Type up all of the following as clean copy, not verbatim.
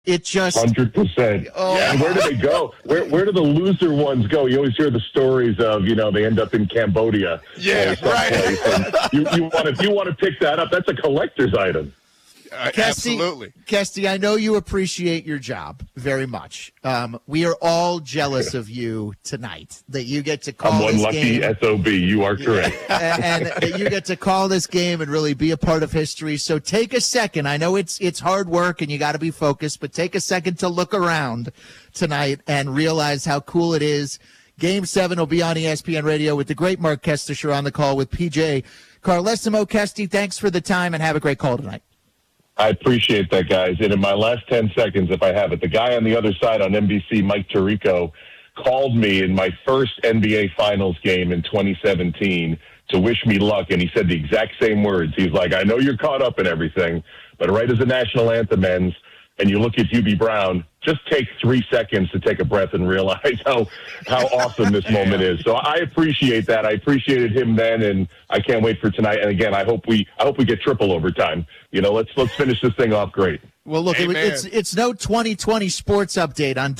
It just 100%. Oh. And where do they go? Where do the loser ones go? You always hear the stories of, they end up in Cambodia. Yeah, right. You want to pick that up. That's a collector's item. Absolutely. Kesty, I know you appreciate your job very much. We are all jealous of you tonight that you get to call I'm one this lucky game. SOB. You are correct. and that you get to call this game and really be a part of history. So take a second. I know it's hard work and you got to be focused, but take a second to look around tonight and realize how cool it is. Game 7 will be on ESPN Radio with the great Mark Kestisher on the call with PJ Carlesimo. Kesty, thanks for the time and have a great call tonight. I appreciate that, guys. And in my last 10 seconds, if I have it, the guy on the other side on NBC, Mike Tirico, called me in my first NBA Finals game in 2017 to wish me luck, and he said the exact same words. He's like, I know you're caught up in everything, but right as the national anthem ends and you look at Hubie Brown, just take 3 seconds to take a breath and realize how awesome this moment is. So I appreciate that. I appreciated him then, and I can't wait for tonight. And again, I hope we get triple overtime. Let's finish this thing off great. Well, look, it's no 2020 sports update on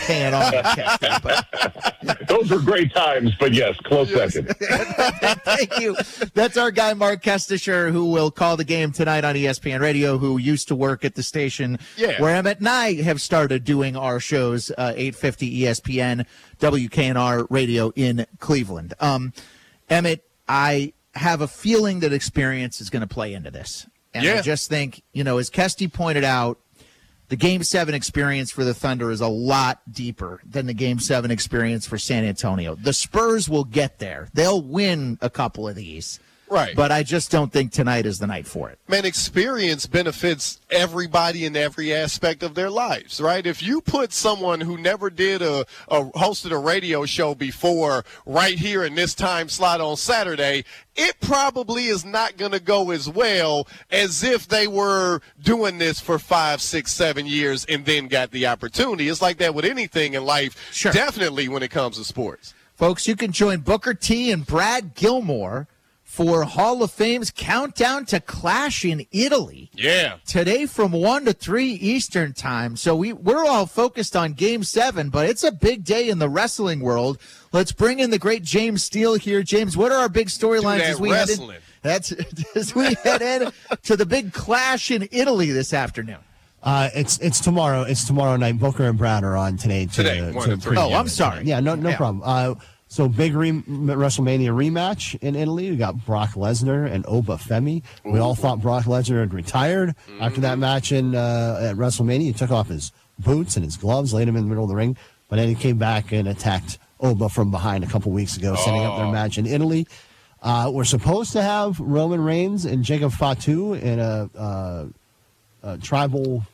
WKNR. But those were great times, but yes, close second. Thank you. That's our guy, Mark Kestisher, who will call the game tonight on ESPN Radio, who used to work at the station where Emmett and I have started doing our shows, 850 ESPN, WKNR Radio in Cleveland. Emmett, I have a feeling that experience is going to play into this. And I just think, as Kesty pointed out, the Game 7 experience for the Thunder is a lot deeper than the Game 7 experience for San Antonio. The Spurs will get there. They'll win a couple of these. Right. But I just don't think tonight is the night for it. Man, experience benefits everybody in every aspect of their lives, right? If you put someone who never did hosted a radio show before right here in this time slot on Saturday, it probably is not going to go as well as if they were doing this for 5, 6, 7 years and then got the opportunity. It's like that with anything in life, definitely when it comes to sports. Folks, you can join Booker T and Brad Gilmore for Hall of Fame's Countdown to Clash in Italy. Yeah. Today from 1 to 3 Eastern time. So we're all focused on Game 7, but it's a big day in the wrestling world. Let's bring in the great James Steele here. James, what are our big storylines as we head in to the big clash in Italy this afternoon? It's tomorrow. It's tomorrow night. Booker and Brad are on today. I'm sorry. Yeah, no problem. So big WrestleMania rematch in Italy. We got Brock Lesnar and Oba Femi. We all thought Brock Lesnar had retired after that match at WrestleMania. He took off his boots and his gloves, laid him in the middle of the ring, but then he came back and attacked Oba from behind a couple weeks ago, setting up their match in Italy. We're supposed to have Roman Reigns and Jacob Fatu in a tribal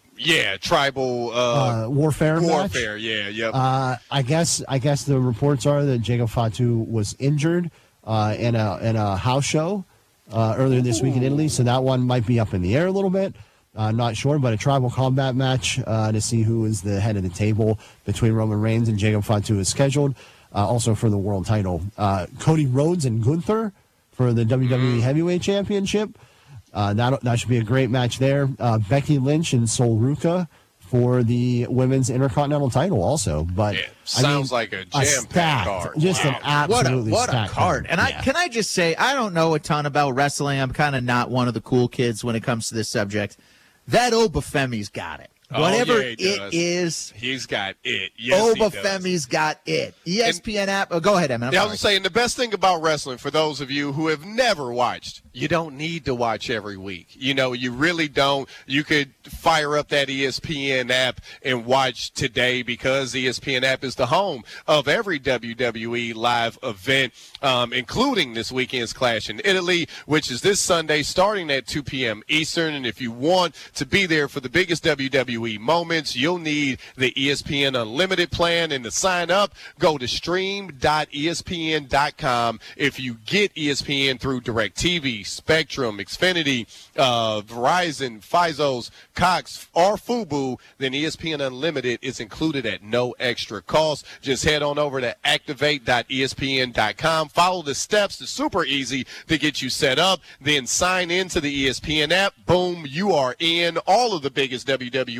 warfare match. I guess the reports are that Jacob Fatu was injured in a house show earlier this week in Italy, so that one might be up in the air a little bit. Not sure, but a tribal combat match to see who is the head of the table between Roman Reigns and Jacob Fatu is scheduled. Also for the world title, Cody Rhodes and Gunther for the WWE Heavyweight Championship. That should be a great match there. Becky Lynch and Sol Ruca for the women's Intercontinental title also. But sounds like a jam-packed card. Just an absolutely what a stacked card. And can I just say, I don't know a ton about wrestling. I'm kind of not one of the cool kids when it comes to this subject. That Oba Femi's got it. Whatever it is, he's got it. Yes, Oba Femi's got it. ESPN app. Oh, go ahead, Emma. I was saying the best thing about wrestling, for those of you who have never watched, you don't need to watch every week. You really don't. You could fire up that ESPN app and watch today, because the ESPN app is the home of every WWE live event, including this weekend's Clash in Italy, which is this Sunday starting at 2 p.m. Eastern. And if you want to be there for the biggest WWE moments, you'll need the ESPN Unlimited plan. And to sign up, go to stream.espn.com. If you get ESPN through DirecTV, Spectrum, Xfinity, Verizon, Fizos, Cox, or Fubo, then ESPN Unlimited is included at no extra cost. Just head on over to activate.espn.com. Follow the steps. It's super easy to get you set up. Then sign into the ESPN app. Boom, you are in. All of the biggest WWE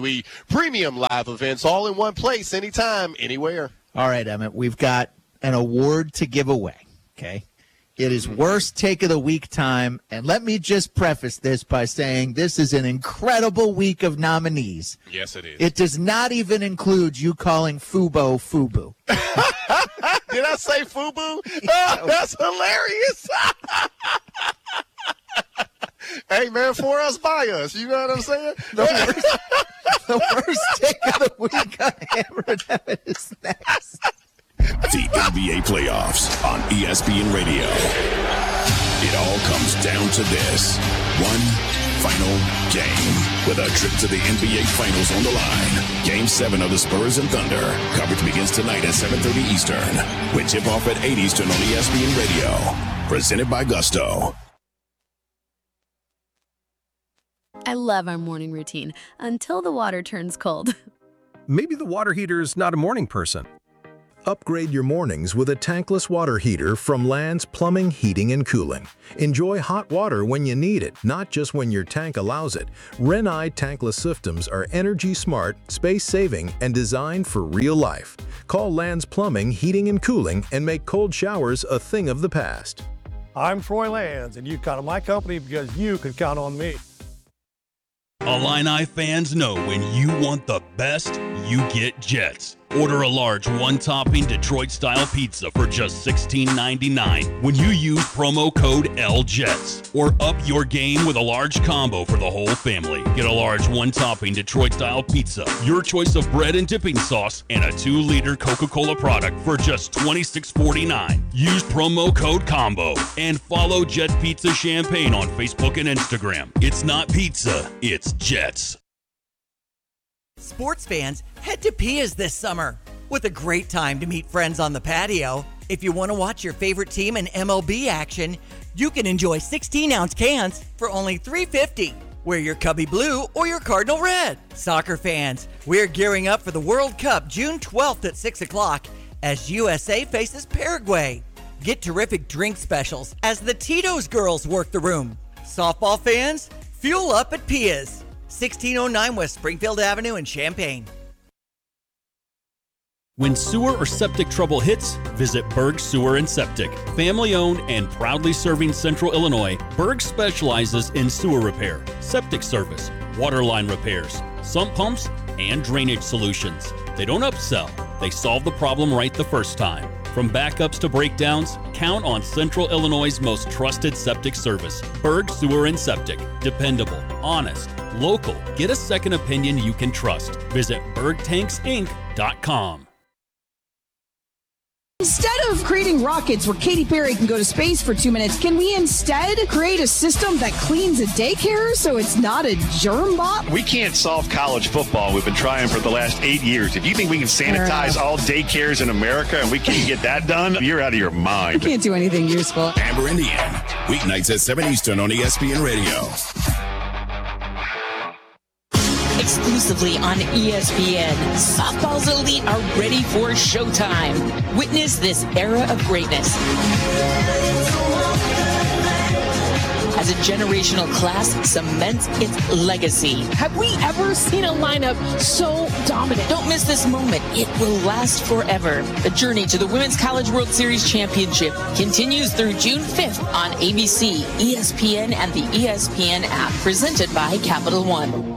WWE premium live events all in one place, anytime, anywhere. All right, Emmett, we've got an award to give away, okay? It is worst take of the week time, and let me just preface this by saying this is an incredible week of nominees. Yes, it is. It does not even include you calling Fubo Fubu. Did I say Fubu? Oh, that's hilarious. Hey, man, for us, by us. You know what I'm saying? The worst take of the week on Hammer and Emmett is next. The NBA playoffs on ESPN Radio. It all comes down to this. One final game with a trip to the NBA Finals on the line. Game 7 of the Spurs and Thunder. Coverage begins tonight at 7:30 Eastern. With tip-off at 8 Eastern on ESPN Radio. Presented by Gusto. I love our morning routine until the water turns cold. Maybe the water heater's not a morning person. Upgrade your mornings with a tankless water heater from Land's Plumbing, Heating, and Cooling. Enjoy hot water when you need it, not just when your tank allows it. Renai tankless systems are energy smart, space-saving, and designed for real life. Call Land's Plumbing, Heating, and Cooling and make cold showers a thing of the past. I'm Troy Lands, and you count on my company because you can count on me. Illini fans know when you want the best, you get Jets. Order a large one-topping Detroit-style pizza for just $16.99 when you use promo code LJETS. Or up your game with a large combo for the whole family. Get a large one-topping Detroit-style pizza, your choice of bread and dipping sauce, and a 2-liter Coca-Cola product for just $26.49. Use promo code COMBO and follow Jets Pizza Champagne on Facebook and Instagram. It's not pizza, it's Jets. Sports fans, head to Pia's this summer. With a great time to meet friends on the patio. If you want to watch your favorite team in MLB action, you can enjoy 16-ounce cans for only $3.50. Wear your Cubby Blue or your Cardinal Red. Soccer fans, we're gearing up for the World Cup June 12th at 6 o'clock as USA faces Paraguay. Get terrific drink specials as the Tito's girls work the room. Softball fans, fuel up at Pia's. 1609 West Springfield Avenue in Champaign. When sewer or septic trouble hits, visit Berg Sewer and Septic. Family owned and proudly serving Central Illinois, Berg specializes in sewer repair, septic service, water line repairs, sump pumps, and drainage solutions. They don't upsell, they solve the problem right the first time. From backups to breakdowns, count on Central Illinois' most trusted septic service. Berg Sewer and Septic. Dependable, honest, local. Get a second opinion you can trust. Visit bergtanksinc.com. Instead of creating rockets where Katy Perry can go to space for 2 minutes, can we instead create a system that cleans a daycare so it's not a germ bomb? We can't solve college football. We've been trying for the last 8 years. If you think we can sanitize all daycares in America and we can't get that done, you're out of your mind. We can't do anything useful. Amber and Ian, weeknights at 7 Eastern on ESPN Radio. Exclusively on ESPN, softball's elite are ready for showtime. Witness this era of greatness as a generational class cements its legacy. Have we ever seen a lineup so dominant? Don't miss this moment. It will last forever. The journey to the Women's College World Series Championship continues through June 5th on ABC, ESPN, and the ESPN app, presented by Capital One.